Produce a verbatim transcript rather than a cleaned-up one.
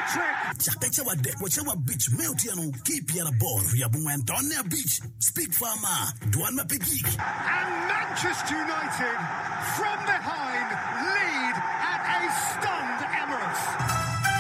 hat-trick. Chakacha de Wachawa Beach, Meltiano, keep your ball, Yabung on their beach, speak farmer, Duan Mapigik. And Manchester United from behind